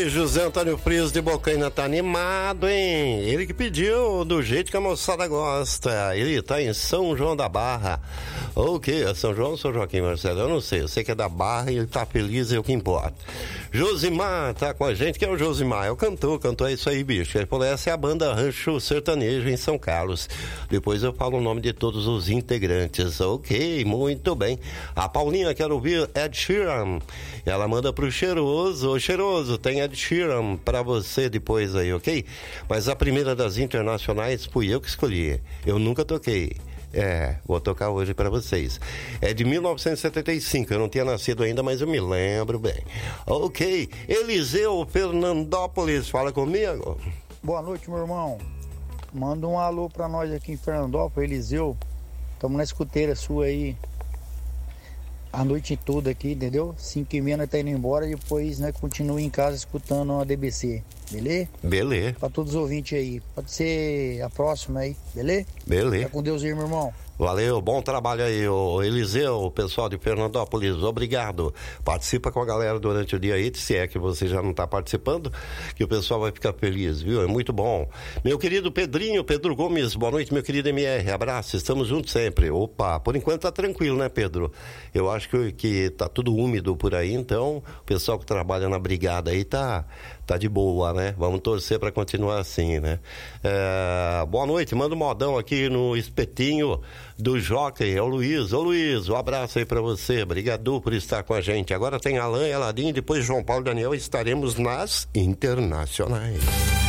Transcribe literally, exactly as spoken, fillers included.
José Antônio Frias de Bocaina tá animado, hein? Ele que pediu do jeito que a moçada gosta. Ele tá em São João da Barra. O quê? É São João ou São Joaquim, Marcelo? Eu não sei. Eu sei que é da Barra e ele tá feliz, é o que importa. Josimar tá com a gente. Quem é o Josimar? É o cantor, cantor é isso aí, bicho. Ele falou, essa é a banda Rancho Sertanejo em São Carlos. Depois eu falo o nome de todos os integrantes. Ok, muito bem. A Paulinha quer ouvir Ed Sheeran. Ela manda pro Cheiroso. Ô, Cheiroso, tem Ed Sheeran pra você depois aí, ok? Mas a primeira das internacionais fui eu que escolhi. Eu nunca toquei. É, vou tocar hoje pra vocês. É de mil novecentos e setenta e cinco, eu não tinha nascido ainda, mas eu me lembro bem. Ok, Eliseu Fernandópolis, fala comigo. Boa noite, meu irmão. Manda um alô pra nós aqui em Fernandópolis, Eliseu. Tamo na escuteira sua aí a noite toda aqui, entendeu? cinco e meia nós tá indo embora, depois nós continua em casa escutando a D B C, beleza? Beleza. Pra todos os ouvintes aí, pode ser a próxima aí, beleza? Beleza. Fica com Deus aí, meu irmão. Valeu, bom trabalho aí, o Eliseu, o pessoal de Fernandópolis, obrigado. Participa com a galera durante o dia aí, se é que você já não está participando, que o pessoal vai ficar feliz, viu? É muito bom. Meu querido Pedrinho, Pedro Gomes, boa noite, meu querido M R, abraço, estamos juntos sempre. Opa, por enquanto tá tranquilo, né, Pedro? Eu acho que, que tá tudo úmido por aí, então o pessoal que trabalha na brigada aí tá, tá de boa, né? Vamos torcer para continuar assim, né? É, boa noite, manda um modão aqui no espetinho do Jockey, é o Luiz. Ô Luiz, um abraço aí pra você, obrigado por estar com a gente. Agora tem Alain, Eladim, depois João Paulo e Daniel, estaremos nas internacionais.